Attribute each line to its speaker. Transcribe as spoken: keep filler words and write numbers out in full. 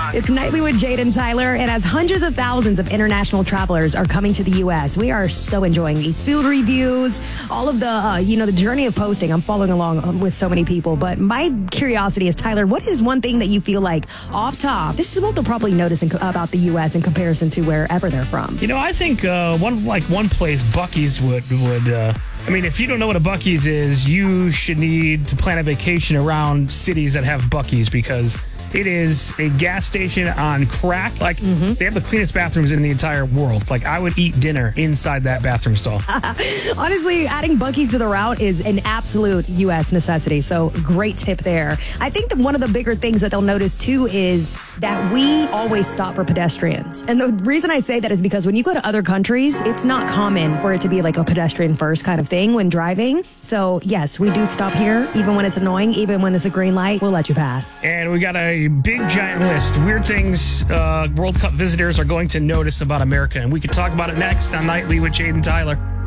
Speaker 1: It's Nightly with Jade and Tyler, and as hundreds of thousands of international travelers are coming to the U S, we are so enjoying these food reviews, all of the, uh, you know, the journey of posting. I'm following along with so many people, but my curiosity is, Tyler, what is one thing that you feel like off top, this is what they'll probably notice in, about the U S in comparison to wherever they're from?
Speaker 2: You know, I think uh, one like one place, Buc-ee's would would. Uh, I mean, if you don't know what a Buc-ee's is, you should need to plan a vacation around cities that have Buc-ee's, because it is a gas station on crack. Like, mm-hmm. They have the cleanest bathrooms in the entire world. Like, I would eat dinner inside that bathroom stall.
Speaker 1: Honestly, adding Buc-ee's to the route is an absolute U S necessity. So, great tip there. I think that one of the bigger things that they'll notice, too, is that we always stop for pedestrians. And the reason I say that is because when you go to other countries, it's not common for it to be like a pedestrian first kind of thing when driving. So, yes, we do stop here, even when it's annoying, even when it's a green light, we'll let you pass.
Speaker 2: And we got a big giant list. Weird things uh, World Cup visitors are going to notice about America. And we can talk about it next on Nightly with Jade and Tyler.